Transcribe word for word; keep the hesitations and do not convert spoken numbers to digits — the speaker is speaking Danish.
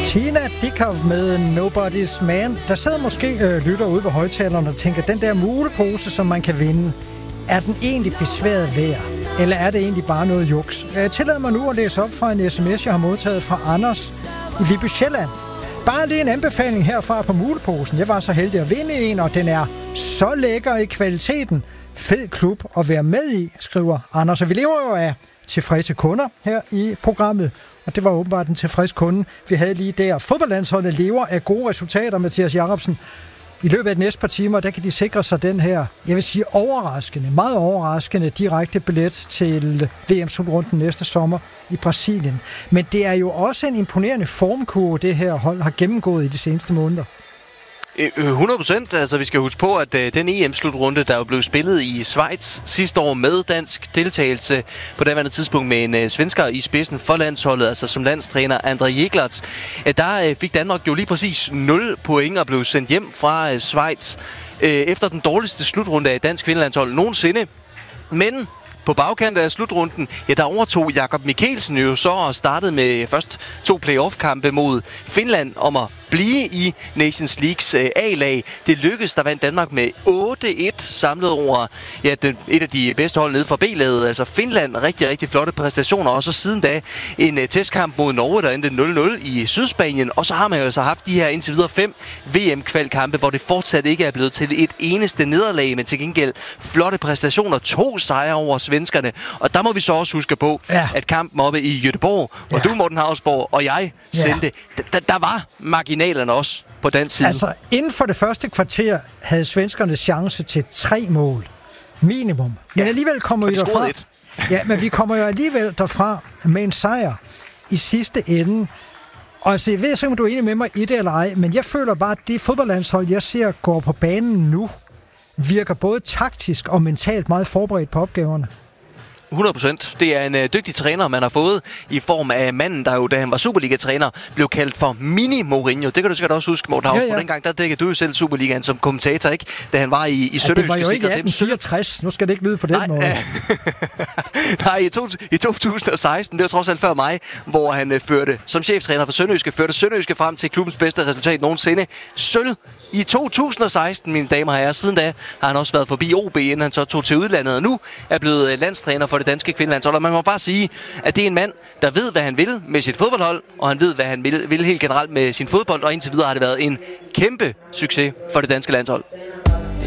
Tina Dickow med Nobody's Man. Der sidder måske øh, lytter ude ved højtalerne og tænker, den der mulepose, som man kan vinde, er den egentlig besværet værd? Eller er det egentlig bare noget juks? Jeg tillader mig nu at læse op fra en sms, jeg har modtaget fra Anders i Viby Sjælland. Bare lige en anbefaling herfra på muleposen. Jeg var så heldig at vinde en, og den er så lækker i kvaliteten. Fed klub at være med i, skriver Anders. Og vi lever jo af tilfredse kunder her i programmet, og det var åbenbart en tilfreds kunde, vi havde lige der. Fodboldlandsholdet lever af gode resultater, Mathias Jacobsen. I løbet af de næste par timer, der kan de sikre sig den her, jeg vil sige overraskende, meget overraskende direkte billet til V M-slutrunden næste sommer i Brasilien. Men det er jo også en imponerende formkurve, det her hold har gennemgået i de seneste måneder. hundrede procent. Altså, vi skal huske på, at øh, den E M-slutrunde, der jo blev spillet i Schweiz sidste år med dansk deltagelse på daværende tidspunkt med en øh, svensker i spidsen for landsholdet, altså som landstræner André Jeglerts, øh, der øh, fik Danmark jo lige præcis nul point og blev sendt hjem fra øh, Schweiz øh, efter den dårligste slutrunde af dansk kvindelandshold nogensinde. Men på bagkant af slutrunden, ja, der overtog Jakob Mikkelsen jo så og startede med først to playoff-kampe mod Finland om at blive i Nations Leagues øh, A-lag. Det lykkedes, der vandt Danmark med otte et samlet over ja, den, et af de bedste hold nede fra B-laget. Altså Finland, rigtig, rigtig flotte præstationer. Og så siden da en øh, testkamp mod Norge, der endte nul nul i Sydspanien. Og så har man jo så haft de her indtil videre fem V M-kvalkampe, hvor det fortsat ikke er blevet til et eneste nederlag, men til gengæld flotte præstationer. To sejre over svenskerne. Og der må vi så også huske på, ja. at kampen oppe i Göteborg, hvor ja. du, Morten Hausborg, og jeg sendte, ja. der, der var marginalerne også på den side. Altså, inden for det første kvarter havde svenskerne chance til tre mål. Minimum. Men ja. alligevel kommer vi derfra. Et. Ja, men vi kommer jo alligevel derfra med en sejr i sidste ende. Og altså, jeg ved ikke, om du er enig med mig i det eller ej, men jeg føler bare, at det fodboldlandshold, jeg ser går på banen nu, virker både taktisk og mentalt meget forberedt på opgaverne. hundrede procent. Det er en øh, dygtig træner, man har fået i form af manden, der jo, da han var Superliga-træner, blev kaldt for Mini-Mourinho. Det kan du sikkert også huske, Morten. Ja, ja. Dengang, der dækkede du jo selv Superligaen som kommentator, ikke? Da han var i, i ja, Sønderjyske. Det var jo ikke atten fireogtres. Nu skal det ikke lyde på den Nej, måde. Øh, Nej, i, to, i to tusind og seksten, det var trods alt før mig, hvor han øh, førte, som cheftræner for Sønderjyske, førte Sønderjyske frem til klubbens bedste resultat nogensinde. Sølv i to tusind og seksten, mine damer og herrer. Siden da har han også været forbi O B, inden han så tog til udlandet, og nu er blevet landstræner for det danske kvindelandshold. Og man må bare sige, at det er en mand, der ved, hvad han vil med sit fodboldhold, og han ved, hvad han vil, vil helt generelt med sin fodbold, og indtil videre har det været en kæmpe succes for det danske landshold.